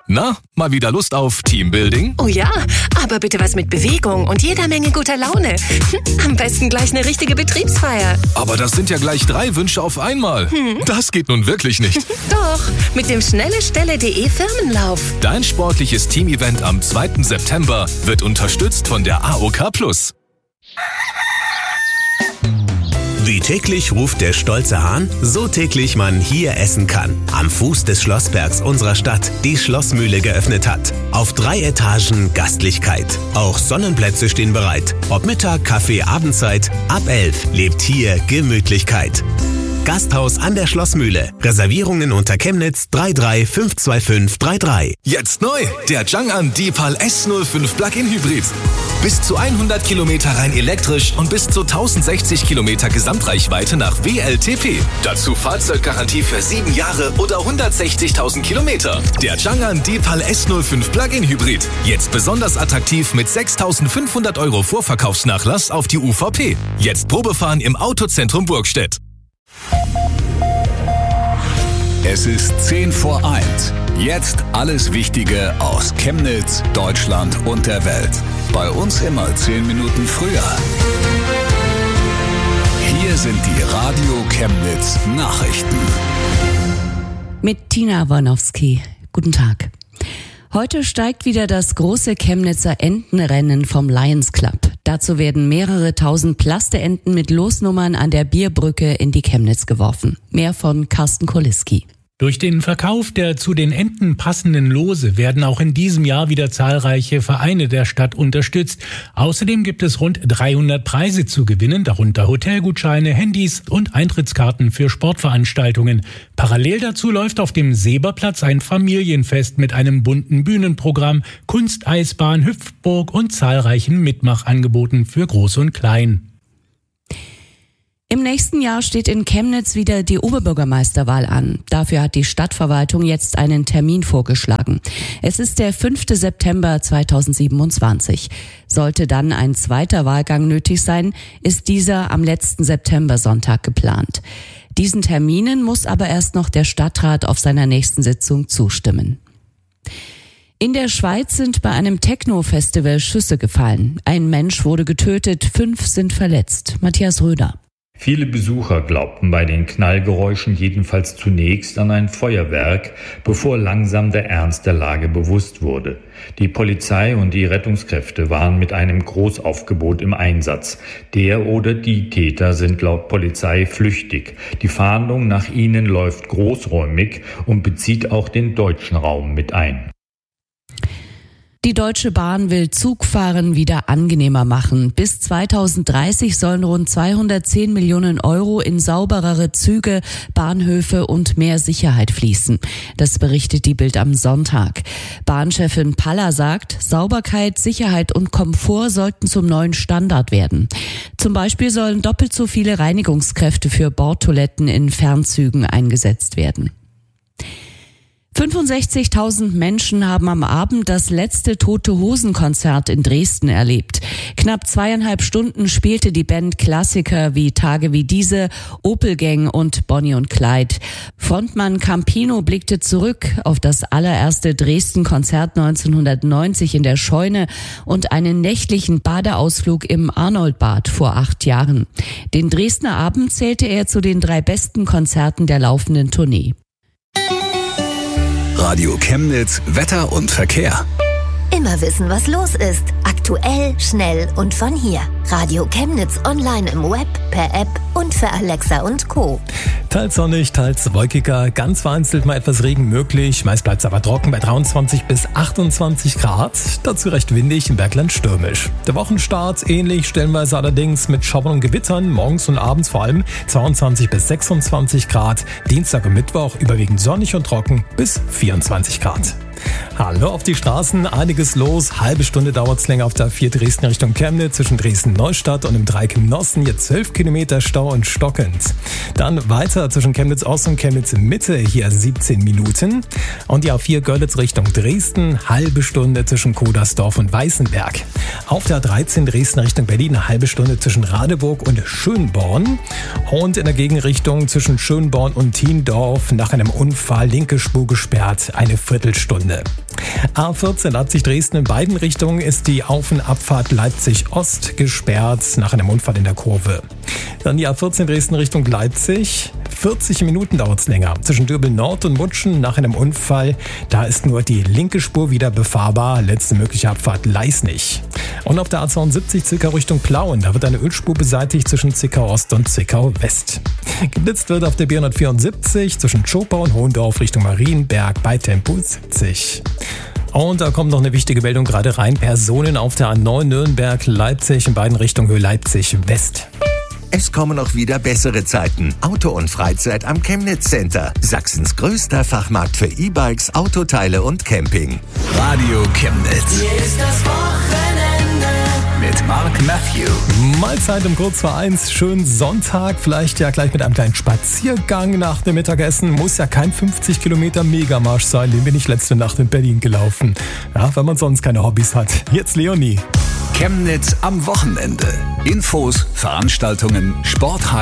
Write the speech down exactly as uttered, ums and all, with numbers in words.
Na, mal wieder Lust auf Teambuilding? Oh ja, aber bitte was mit Bewegung und jeder Menge guter Laune. Am besten gleich eine richtige Betriebsfeier. Aber das sind ja gleich drei Wünsche auf einmal. Hm. Das geht nun wirklich nicht. Doch, mit dem schnellestelle.de Firmenlauf. Dein sportliches Teamevent am zweiten September wird unterstützt von der A O K Plus. Wie täglich ruft der stolze Hahn, so täglich man hier essen kann. Am Fuß des Schlossbergs unserer Stadt die Schlossmühle geöffnet hat. Auf drei Etagen Gastlichkeit. Auch Sonnenplätze stehen bereit. Ob Mittag, Kaffee, Abendzeit, ab elf lebt hier Gemütlichkeit. Gasthaus an der Schlossmühle. Reservierungen unter Chemnitz drei drei fünf zwei fünf drei drei. Jetzt neu, der Chang'an Deepal S null fünf Plug-in Hybrid. Bis zu hundert Kilometer rein elektrisch und bis zu tausendsechzig Kilometer Gesamtreichweite nach W L T P. Dazu Fahrzeuggarantie für sieben Jahre oder hundertsechzigtausend Kilometer. Der Chang'an Deepal S null fünf Plug-in Hybrid. Jetzt besonders attraktiv mit sechstausendfünfhundert Euro Vorverkaufsnachlass auf die U V P. Jetzt Probefahren im Autozentrum Burgstedt. Es ist zehn vor eins. Jetzt alles Wichtige aus Chemnitz, Deutschland und der Welt. Bei uns immer zehn Minuten früher. Hier sind die Radio Chemnitz Nachrichten. Mit Tina Warnowski. Guten Tag. Heute steigt wieder das große Chemnitzer Entenrennen vom Lions Club. Dazu werden mehrere tausend Plasteenten mit Losnummern an der Bierbrücke in die Chemnitz geworfen. Mehr von Carsten Koliski. Durch den Verkauf der zu den Enten passenden Lose werden auch in diesem Jahr wieder zahlreiche Vereine der Stadt unterstützt. Außerdem gibt es rund dreihundert Preise zu gewinnen, darunter Hotelgutscheine, Handys und Eintrittskarten für Sportveranstaltungen. Parallel dazu läuft auf dem Seberplatz ein Familienfest mit einem bunten Bühnenprogramm, Kunsteisbahn, Hüpfburg und zahlreichen Mitmachangeboten für Groß und Klein. Im nächsten Jahr steht in Chemnitz wieder die Oberbürgermeisterwahl an. Dafür hat die Stadtverwaltung jetzt einen Termin vorgeschlagen. Es ist der fünfte September zweitausendsiebenundzwanzig. Sollte dann ein zweiter Wahlgang nötig sein, ist dieser am letzten September-Sonntag geplant. Diesen Terminen muss aber erst noch der Stadtrat auf seiner nächsten Sitzung zustimmen. In der Schweiz sind bei einem Techno-Festival Schüsse gefallen. Ein Mensch wurde getötet, fünf sind verletzt. Matthias Röder. Viele Besucher glaubten bei den Knallgeräuschen jedenfalls zunächst an ein Feuerwerk, bevor langsam der Ernst der Lage bewusst wurde. Die Polizei und die Rettungskräfte waren mit einem Großaufgebot im Einsatz. Der oder die Täter sind laut Polizei flüchtig. Die Fahndung nach ihnen läuft großräumig und bezieht auch den deutschen Raum mit ein. Die Deutsche Bahn will Zugfahren wieder angenehmer machen. Bis zweitausenddreißig sollen rund zweihundertzehn Millionen Euro in sauberere Züge, Bahnhöfe und mehr Sicherheit fließen. Das berichtet die Bild am Sonntag. Bahnchefin Paller sagt, Sauberkeit, Sicherheit und Komfort sollten zum neuen Standard werden. Zum Beispiel sollen doppelt so viele Reinigungskräfte für Bordtoiletten in Fernzügen eingesetzt werden. fünfundsechzigtausend Menschen haben am Abend das letzte Tote-Hosen-Konzert in Dresden erlebt. Knapp zweieinhalb Stunden spielte die Band Klassiker wie Tage wie diese, Opel Gang und Bonnie und Clyde. Frontmann Campino blickte zurück auf das allererste Dresden-Konzert neunzehnhundertneunzig in der Scheune und einen nächtlichen Badeausflug im Arnoldbad vor acht Jahren. Den Dresdner Abend zählte er zu den drei besten Konzerten der laufenden Tournee. Radio Chemnitz, Wetter und Verkehr. Immer wissen, was los ist. Aktuell, schnell und von hier. Radio Chemnitz online im Web, per App und für Alexa und Co. Teils sonnig, teils wolkiger, ganz vereinzelt mal etwas Regen möglich. Meist bleibt es aber trocken bei dreiundzwanzig bis achtundzwanzig Grad. Dazu recht windig, im Bergland stürmisch. Der Wochenstart ähnlich, stellenweise allerdings mit Schauern und Gewittern. Morgens und abends vor allem zweiundzwanzig bis sechsundzwanzig Grad. Dienstag und Mittwoch überwiegend sonnig und trocken bis vierundzwanzig Grad. Hallo auf die Straßen, einiges los. Halbe Stunde dauert es länger auf der A vier Dresden Richtung Chemnitz zwischen Dresden Neustadt und im Dreieck Nossen hier zwölf Kilometer Stau und stockend. Dann weiter zwischen Chemnitz Ost und Chemnitz Mitte hier siebzehn Minuten. Und die A vier Görlitz Richtung Dresden, halbe Stunde zwischen Kodersdorf und Weißenberg. Auf der A dreizehn Dresden Richtung Berlin, eine halbe Stunde zwischen Radeburg und Schönborn. Und in der Gegenrichtung zwischen Schönborn und Thiendorf nach einem Unfall linke Spur gesperrt, eine Viertelstunde. A vierzehn Leipzig Dresden in beiden Richtungen ist die Auf- und Abfahrt Leipzig Ost gesperrt nach einem Unfall in der Kurve. Dann die A vierzehn Dresden Richtung Leipzig. vierzig Minuten dauert es länger. Zwischen Dürbel Nord und Mutschen nach einem Unfall. Da ist nur die linke Spur wieder befahrbar. Letzte mögliche Abfahrt Leisnig. Und auf der A zweiundsiebzig Zwickau Richtung Plauen. Da wird eine Ölspur beseitigt zwischen Zwickau Ost und Zwickau West. Geblitzt wird auf der B hundertvierundsiebzig zwischen Tschopau und Hohendorf Richtung Marienberg bei Tempo siebzig. Und da kommt noch eine wichtige Meldung gerade rein. Personen auf der A neun Nürnberg-Leipzig in beiden Richtungen Höhe Leipzig-West. Es kommen auch wieder bessere Zeiten. Auto und Freizeit am Chemnitz Center. Sachsens größter Fachmarkt für E-Bikes, Autoteile und Camping. Radio Chemnitz. Hier ist das Wochenende. Mit Mark Matthew. Mahlzeit um kurz vor eins. Schönen Sonntag. Vielleicht ja gleich mit einem kleinen Spaziergang nach dem Mittagessen. Muss ja kein fünfzig Kilometer Megamarsch sein. Den bin ich letzte Nacht in Berlin gelaufen. Ja, wenn man sonst keine Hobbys hat. Jetzt Leonie. Chemnitz am Wochenende. Infos, Veranstaltungen, Sporthighlights.